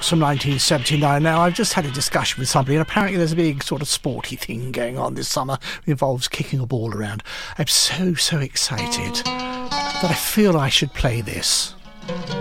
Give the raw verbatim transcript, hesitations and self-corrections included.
Fox from nineteen seventy-nine. Now, I've just had a discussion with somebody, and apparently there's a big sort of sporty thing going on this summer. It involves kicking a ball around. I'm so, so excited that I feel I should play this.